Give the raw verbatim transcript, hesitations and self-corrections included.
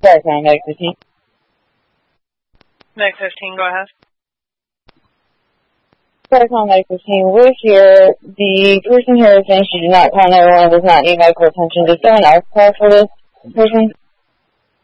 Sorry, can I make fifteen? Meg fifteen, go ahead. Sorry, can I make fifteen? We're here. The person here is saying she did not call nine one one, does not need medical attention. Did someone else call for this person?